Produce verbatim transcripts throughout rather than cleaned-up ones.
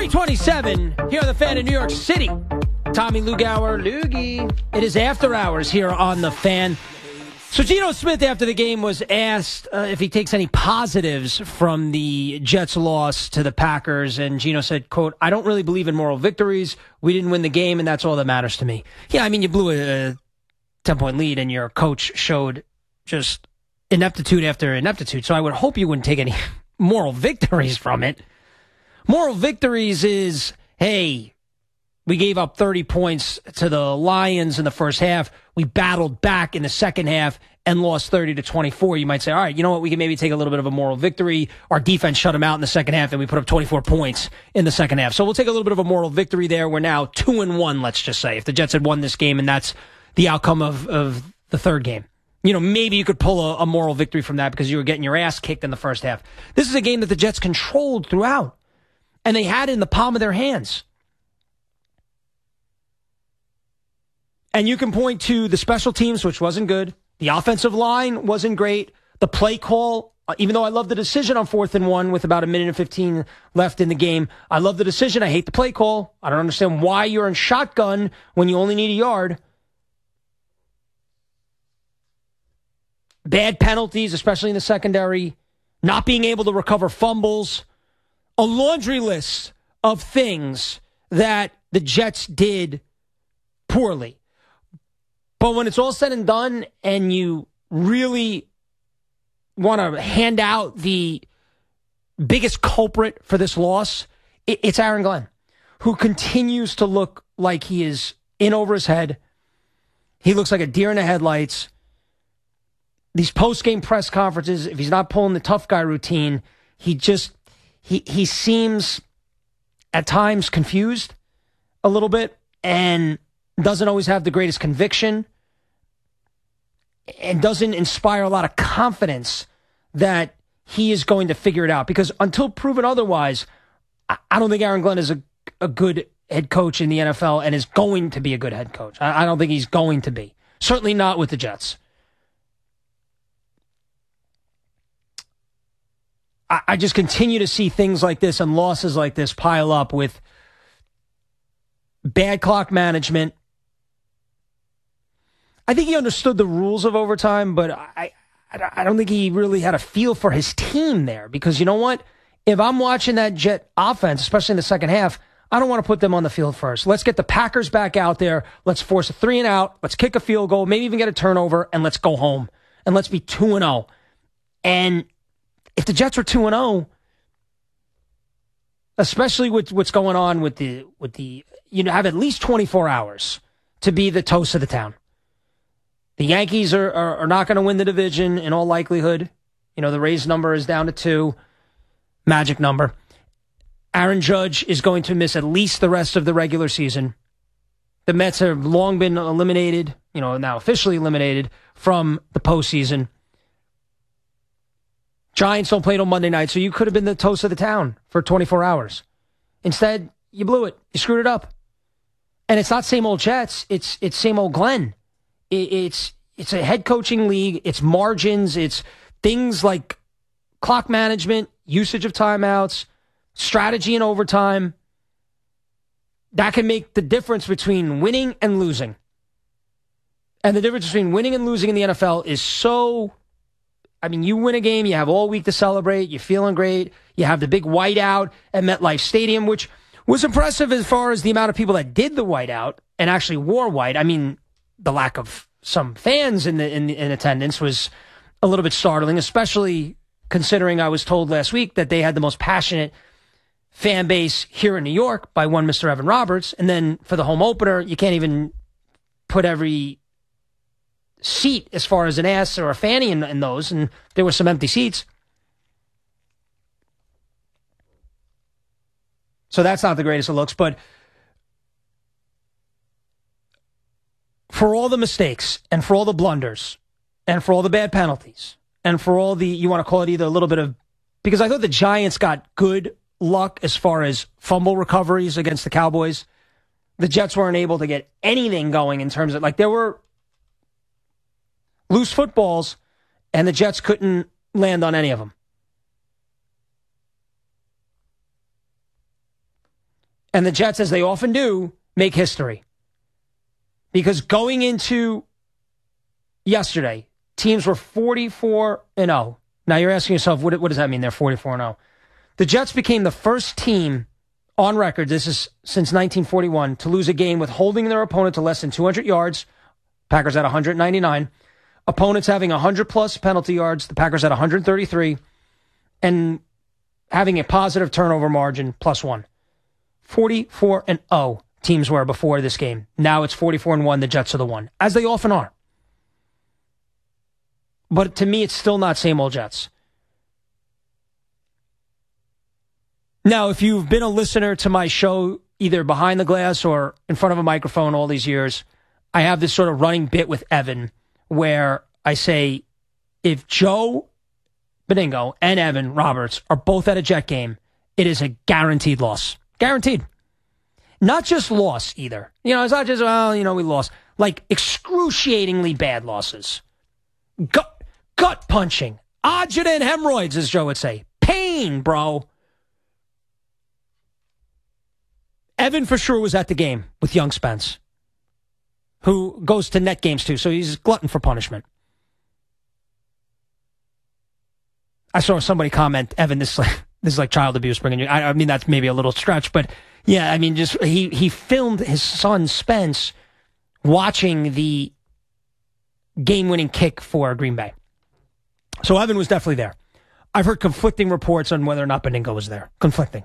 twenty-seven here on the Fan in New York City. Tommy Lugauer, Loogie. It is after hours here on the Fan. So Geno Smith, after the game, was asked uh, if he takes any positives from the Jets' loss to the Packers, and Geno said, quote, "I don't really believe in moral victories. We didn't win the game, and that's all that matters to me." Yeah, I mean, you blew a ten-point lead, and your coach showed just ineptitude after ineptitude, so I would hope you wouldn't take any moral victories from it. Moral victories is, hey, we gave up thirty points to the Lions in the first half. We battled back in the second half and lost thirty to twenty-four. You might say, all right, you know what? We can maybe take a little bit of a moral victory. Our defense shut them out in the second half, and we put up twenty-four points in the second half. So we'll take a little bit of a moral victory there. We're now two and one, let's just say, if the Jets had won this game, and that's the outcome of, of the third game. You know, maybe you could pull a, a moral victory from that because you were getting your ass kicked in the first half. This is a game that the Jets controlled throughout, and they had it in the palm of their hands. And you can point to the special teams, which wasn't good. The offensive line wasn't great. The play call, even though I love the decision on fourth and one with about a minute and fifteen left in the game, I love the decision. I hate the play call. I don't understand why you're in shotgun when you only need a yard. Bad penalties, especially in the secondary. Not being able to recover fumbles. A laundry list of things that the Jets did poorly. But when it's all said and done and you really want to hand out the biggest culprit for this loss, it's Aaron Glenn, who continues to look like he is in over his head. He looks like a deer in the headlights. These post-game press conferences, if he's not pulling the tough guy routine, he just, he he seems at times confused a little bit and doesn't always have the greatest conviction and doesn't inspire a lot of confidence that he is going to figure it out. Because until proven otherwise, I don't think Aaron Glenn is a, a good head coach in the N F L and is going to be a good head coach. I, I don't think he's going to be. Certainly not with the Jets. I, I just continue to see things like this and losses like this pile up with bad clock management. I think he understood the rules of overtime, but I, I don't think he really had a feel for his team there. Because you know what? If I'm watching that Jet offense, especially in the second half, I don't want to put them on the field first. Let's get the Packers back out there. Let's force a three and out. Let's kick a field goal, maybe even get a turnover, and let's go home. And let's be two and oh. And if the Jets are two and oh, especially with what's going on with the, with the, you know, have at least twenty-four hours to be the toast of the town. The Yankees are, are, are not going to win the division in all likelihood. You know, the Rays number is down to two. Magic number. Aaron Judge is going to miss at least the rest of the regular season. The Mets have long been eliminated, you know, now officially eliminated from the postseason. Giants don't play till Monday night, so you could have been the toast of the town for twenty-four hours. Instead, you blew it. You screwed it up. And it's not same old Jets. It's it's same old Glenn. It's it's a head coaching league. It's margins. It's things like clock management, usage of timeouts, strategy in overtime. That can make the difference between winning and losing. And the difference between winning and losing in the N F L is so... I mean, you win a game, you have all week to celebrate, you're feeling great, you have the big whiteout at MetLife Stadium, which was impressive as far as the amount of people that did the whiteout and actually wore white. I mean... the lack of some fans in the in, in attendance was a little bit startling, especially considering I was told last week that they had the most passionate fan base here in New York by one Mister Evan Roberts. And then for the home opener, you can't even put every seat as far as an ass or a fanny in, in those, and there were some empty seats. So that's not the greatest of looks, but for all the mistakes and for all the blunders and for all the bad penalties and for all the, you want to call it either a little bit of, because I thought the Giants got good luck as far as fumble recoveries against the Cowboys. The Jets weren't able to get anything going in terms of, like, there were loose footballs and the Jets couldn't land on any of them. And the Jets, as they often do, make history. Because going into yesterday, teams were forty-four and oh. Now you're asking yourself, what, what does that mean? They're forty-four and oh. The Jets became the first team on record, this is since nineteen forty-one, to lose a game with holding their opponent to less than two hundred yards. Packers at one hundred ninety-nine. Opponents having one hundred plus penalty yards. The Packers at one hundred thirty-three. And having a positive turnover margin, plus one. forty-four and oh teams were before this game. Now it's forty-four and one, the Jets are the one, as they often are. But to me, it's still not same old Jets. Now, if you've been a listener to my show, either behind the glass or in front of a microphone all these years, I have this sort of running bit with Evan where I say, if Joe Benigno and Evan Roberts are both at a Jet game, it is a guaranteed loss. Guaranteed. Not just loss either. You know, it's not just, well, you know, we lost. Like excruciatingly bad losses. Gut, gut punching. Adjuvant hemorrhoids, as Joe would say. Pain, bro. Evan for sure was at the game with young Spence, who goes to net games too, so he's a glutton for punishment. I saw somebody comment, Evan, this is like, this is like child abuse bringing you. I, I mean, that's maybe a little stretch, but yeah, I mean, just he, he filmed his son Spence watching the game-winning kick for Green Bay. So Evan was definitely there. I've heard conflicting reports on whether or not Benigno was there. Conflicting.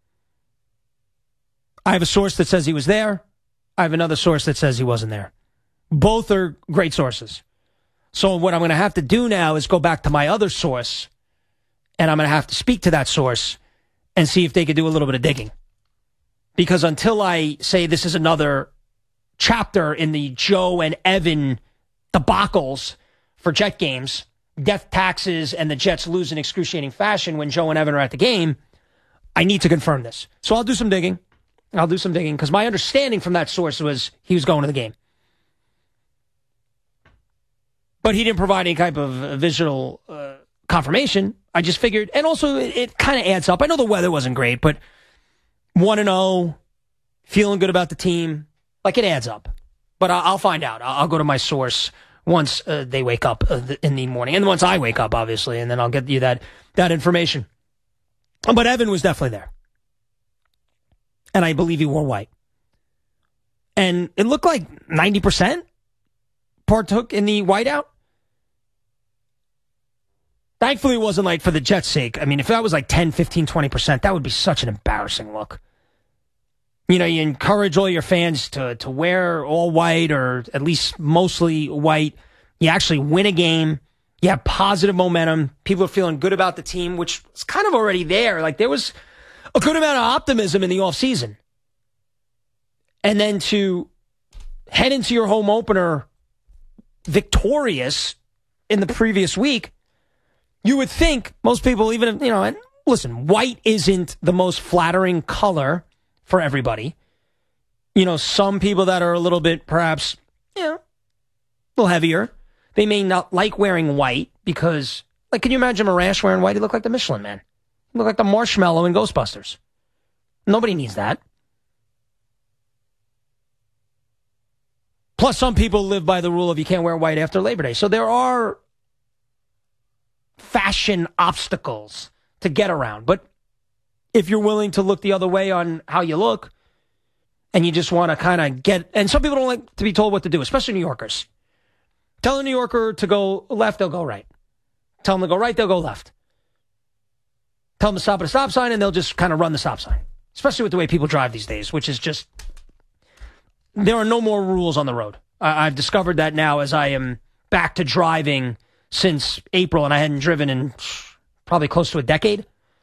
I have a source that says he was there. I have another source that says he wasn't there. Both are great sources. So what I'm going to have to do now is go back to my other source, and I'm going to have to speak to that source and see if they could do a little bit of digging. Because until I say this is another chapter in the Joe and Evan debacles for Jet games, death taxes, and the Jets lose in excruciating fashion when Joe and Evan are at the game, I need to confirm this. So I'll do some digging. I'll do some digging because my understanding from that source was he was going to the game. But he didn't provide any type of visual uh, confirmation. I just figured, and also it, it kind of adds up. I know the weather wasn't great, but one and oh, feeling good about the team, like it adds up. But I'll, I'll find out. I'll, I'll go to my source once uh, they wake up uh, in the morning, and once I wake up, obviously, and then I'll get you that that information. But Evan was definitely there. And I believe he wore white. And it looked like ninety percent partook in the whiteout. Thankfully, it wasn't like for the Jets' sake. I mean, if that was like ten, fifteen, twenty percent, that would be such an embarrassing look. You know, you encourage all your fans to, to wear all white or at least mostly white. You actually win a game. You have positive momentum. People are feeling good about the team, which was kind of already there. Like there was a good amount of optimism in the offseason. And then to head into your home opener victorious in the previous week, you would think most people, even if, you know, and listen, white isn't the most flattering color for everybody. You know, some people that are a little bit perhaps, you know, a little heavier, they may not like wearing white because, like, can you imagine Marash wearing white? He looked like the Michelin Man. He looked like the marshmallow in Ghostbusters. Nobody needs that. Plus, some people live by the rule of you can't wear white after Labor Day. So there are fashion obstacles to get around. But if you're willing to look the other way on how you look, and you just want to kind of get, and some people don't like to be told what to do, especially New Yorkers. Tell a New Yorker to go left, they'll go right. Tell them to go right, they'll go left. Tell them to stop at a stop sign, and they'll just kind of run the stop sign. Especially with the way people drive these days, which is just, there are no more rules on the road. I, I've discovered that now as I am back to driving since April, and I hadn't driven in probably close to a decade.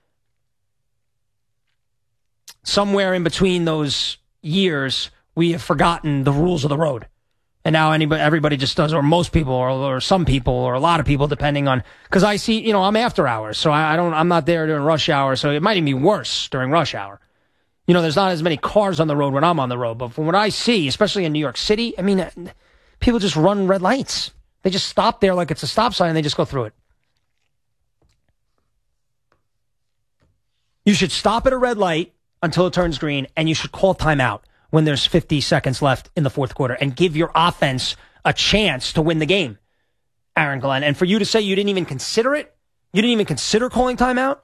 Somewhere in between those years, we have forgotten the rules of the road. And now anybody, everybody just does, or most people, or, or some people, or a lot of people, depending on, because I see, you know, I'm after hours, so I, I don't, I'm not there during rush hour, so it might even be worse during rush hour. You know, there's not as many cars on the road when I'm on the road, but from what I see, especially in New York City, I mean, people just run red lights. They just stop there like it's a stop sign and they just go through it. You should stop at a red light until it turns green, and you should call timeout when there's fifty seconds left in the fourth quarter and give your offense a chance to win the game, Aaron Glenn. And for you to say you didn't even consider it, you didn't even consider calling timeout?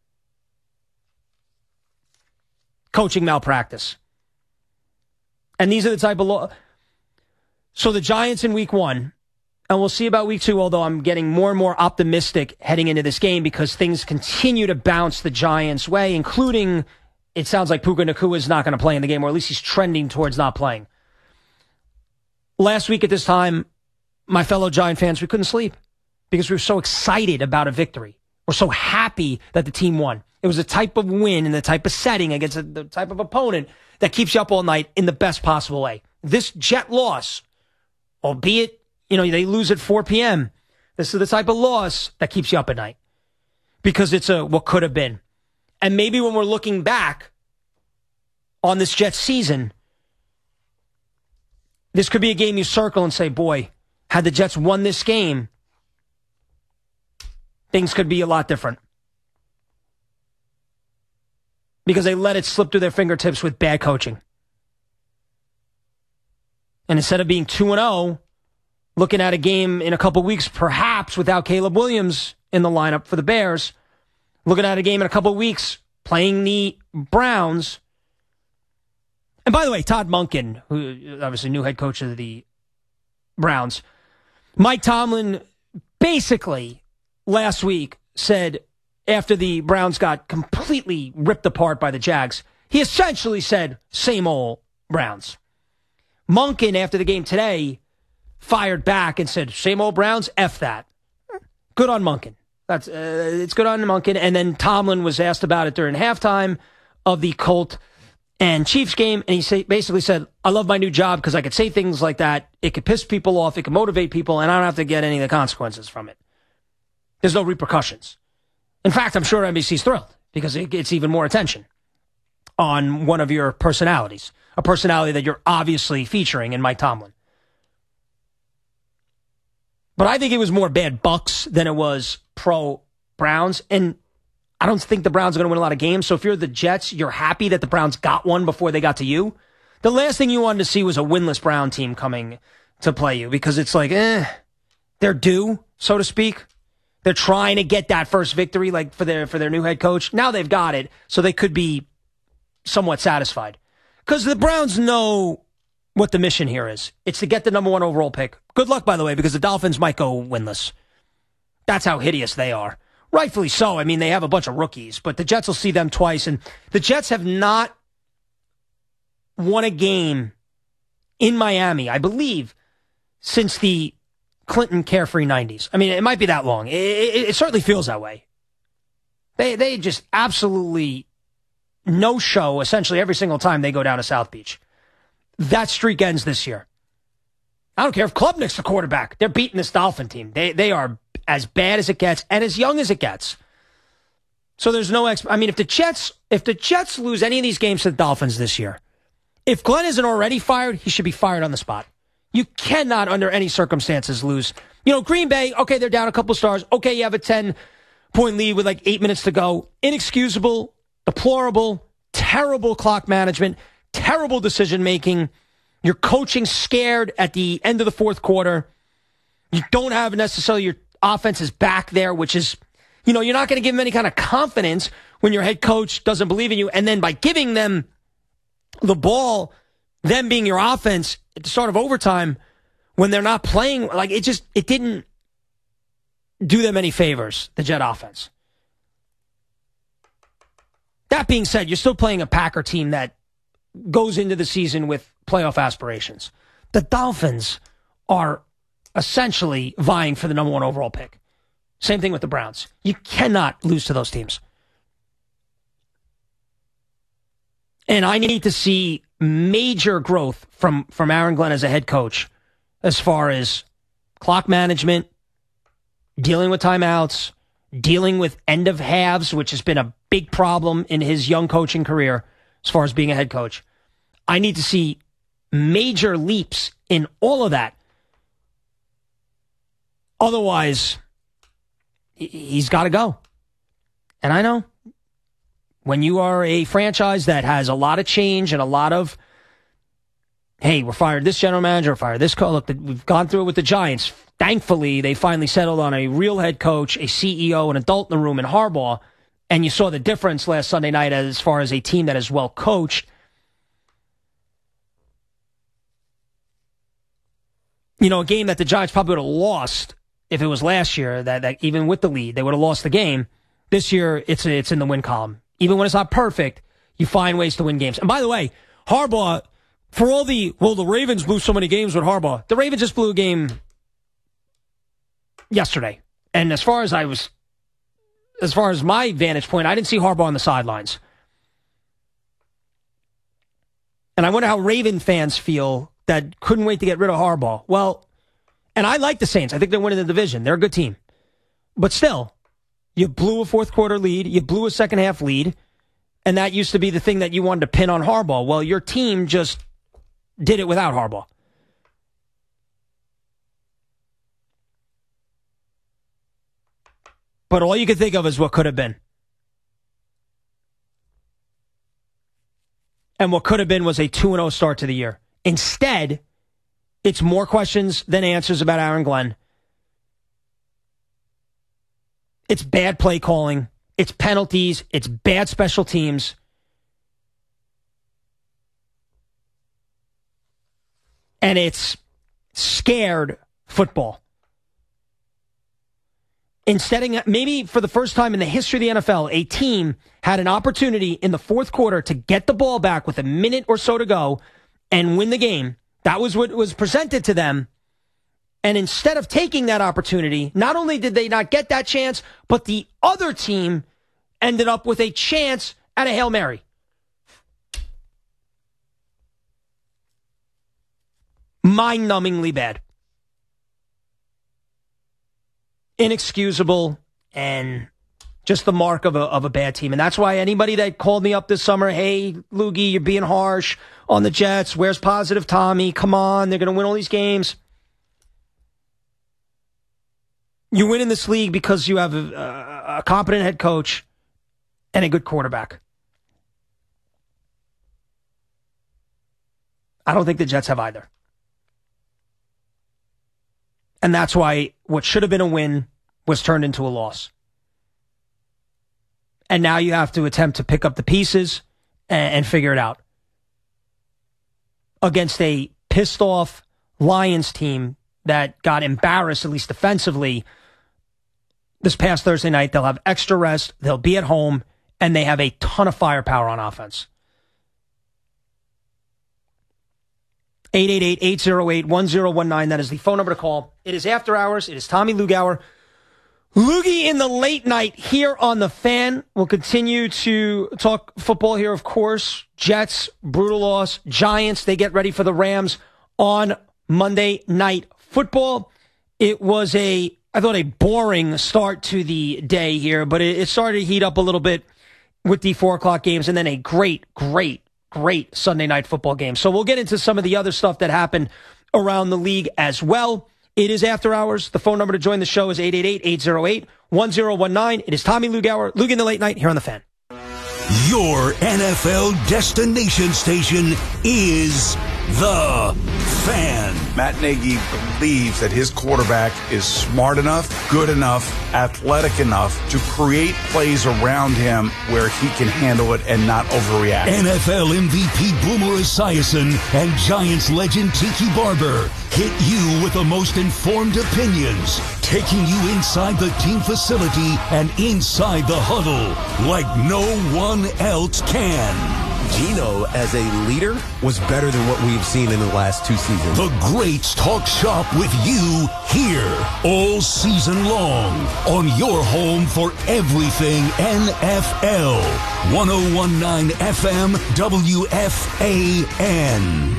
Coaching malpractice. And these are the type of law. So the Giants in week one, and we'll see about week two, although I'm getting more and more optimistic heading into this game because things continue to bounce the Giants' way, including, it sounds like Puka Nacua is not going to play in the game, or at least he's trending towards not playing. Last week at this time, my fellow Giant fans, we couldn't sleep because we were so excited about a victory. We're so happy that the team won. It was a type of win and the type of setting against a, the type of opponent that keeps you up all night in the best possible way. This Jet loss, albeit, you know, they lose at four p.m., this is the type of loss that keeps you up at night because it's a what could have been. And maybe when we're looking back on this Jets season, this could be a game you circle and say, boy, had the Jets won this game, things could be a lot different. Because they let it slip through their fingertips with bad coaching. And instead of being two and oh, looking at a game in a couple weeks, perhaps without Caleb Williams in the lineup for the Bears, looking at a game in a couple weeks, playing the Browns. And by the way, Todd Monken, who obviously new head coach of the Browns, Mike Tomlin basically last week said, after the Browns got completely ripped apart by the Jags, he essentially said, same old Browns. Monken, after the game today, fired back and said, same old Browns, F that. Good on Monken. That's uh, it's good on Monken. And then Tomlin was asked about it during halftime of the Colt and Chiefs game, and he say, basically said, I love my new job because I could say things like that. It could piss people off. It could motivate people, and I don't have to get any of the consequences from it. There's no repercussions. In fact, I'm sure N B C's thrilled because it gets even more attention on one of your personalities, a personality that you're obviously featuring in Mike Tomlin. But I think it was more bad Bucks than it was pro Browns, and I don't think the Browns are going to win a lot of games. So if you're the Jets, you're happy that the Browns got one before they got to you. The last thing you wanted to see was a winless Brown team coming to play you because it's like, eh, they're due, so to speak. They're trying to get that first victory, like for their for their new head coach. Now they've got it, so they could be somewhat satisfied. Because the Browns know what the mission here is. It's to get the number one overall pick. Good luck, by the way, because the Dolphins might go winless. That's how hideous they are. Rightfully so. I mean, they have a bunch of rookies, but the Jets will see them twice. And the Jets have not won a game in Miami, I believe, since the Clinton carefree nineties. I mean, it might be that long. It, it, it certainly feels that way. They they just absolutely no show essentially every single time they go down to South Beach. That streak ends this year. I don't care if Klubnik's the quarterback. They're beating this Dolphin team. They they are as bad as it gets and as young as it gets. So there's no exp- I mean, if the Jets if the Jets lose any of these games to the Dolphins this year, if Glenn isn't already fired, he should be fired on the spot. You cannot, under any circumstances, lose. You know, Green Bay, okay, they're down a couple stars. Okay, you have a ten-point lead with like eight minutes to go. Inexcusable, deplorable, terrible clock management, terrible decision-making. You're coaching scared at the end of the fourth quarter. You don't have necessarily your offense is back there, which is, you know, you're not going to give them any kind of confidence when your head coach doesn't believe in you. And then by giving them the ball, them being your offense at the start of overtime, when they're not playing, like it just, it didn't do them any favors, the Jet offense. That being said, you're still playing a Packer team that goes into the season with playoff aspirations. The Dolphins are essentially vying for the number one overall pick. Same thing with the Browns. You cannot lose to those teams. And I need to see major growth from, from Aaron Glenn as a head coach as far as clock management, dealing with timeouts, dealing with end of halves, which has been a big problem in his young coaching career as far as being a head coach. I need to see major leaps in all of that. Otherwise, he's got to go. And I know When you are a franchise that has a lot of change and a lot of, hey, we're fired this general manager, fired this coach. Look, we've gone through it with the Giants. Thankfully, they finally settled on a real head coach, a C E O, an adult in the room in Harbaugh. And you saw the difference last Sunday night as far as a team that is well coached. You know, a game that the Giants probably would have lost if it was last year, that, that even with the lead, they would have lost the game. This year, it's it's in the win column. Even when it's not perfect, you find ways to win games. And by the way, Harbaugh, for all the, well, the Ravens blew so many games with Harbaugh. The Ravens just blew a game yesterday. And as far as I was, as far as my vantage point, I didn't see Harbaugh on the sidelines. And I wonder how Raven fans feel that couldn't wait to get rid of Harbaugh. Well, and I like the Saints. I think they're winning the division. They're a good team. But still, you blew a fourth quarter lead. You blew a second half lead. And that used to be the thing that you wanted to pin on Harbaugh. Well, your team just did it without Harbaugh. But all you could think of is what could have been. And what could have been was a two and oh start to the year. Instead, it's more questions than answers about Aaron Glenn. It's bad play calling. It's penalties. It's bad special teams. And it's scared football. Instead, maybe for the first time in the history of the N F L, a team had an opportunity in the fourth quarter to get the ball back with a minute or so to go and win the game. That was what was presented to them. And instead of taking that opportunity, not only did they not get that chance, but the other team ended up with a chance at a Hail Mary. Mind-numbingly bad. Inexcusable and just the mark of a of a bad team. And that's why anybody that called me up this summer, hey, Loogie, you're being harsh on the Jets. Where's positive Tommy? Come on, they're going to win all these games. You win in this league because you have a, a competent head coach and a good quarterback. I don't think the Jets have either. And that's why what should have been a win was turned into a loss. And now you have to attempt to pick up the pieces and, and figure it out. Against a pissed off Lions team that got embarrassed, at least defensively, this past Thursday night. They'll have extra rest, they'll be at home, and they have a ton of firepower on offense. eight eight eight, eight oh eight, one oh one nine. That is the phone number to call. It is After Hours. It is Tommy Lugauer. Loogie in the late night here on The Fan. We'll continue to talk football here, of course. Jets, brutal loss. Giants, they get ready for the Rams on Monday Night Football. It was a, I thought, a boring start to the day here, but it, it started to heat up a little bit with the four o'clock games, and then a great, great, great Sunday Night Football game. So we'll get into some of the other stuff that happened around the league as well. It is After Hours. The phone number to join the show is eight eight eight, eight oh eight, one oh one nine. It is Tommy Lugauer, Lugauer in the Late Night here on The Fan. Your N F L destination station is The Fan. Matt Nagy believes that his quarterback is smart enough, good enough, athletic enough to create plays around him where he can handle it and not overreact. N F L M V P Boomer Esiason and Giants legend Tiki Barber hit you with the most informed opinions, taking you inside the team facility and inside the huddle like no one else can. Geno, as a leader, was better than what we've seen in the last two seasons. The greats talk shop with you here all season long on your home for everything N F L. one oh one nine F M W F A N.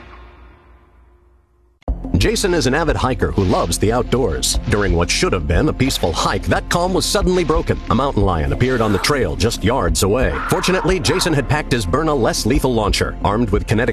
Jason is an avid hiker who loves the outdoors. During what should have been a peaceful hike, that calm was suddenly broken. A mountain lion appeared on the trail just yards away. Fortunately, Jason had packed his Byrna less lethal launcher, armed with kinetic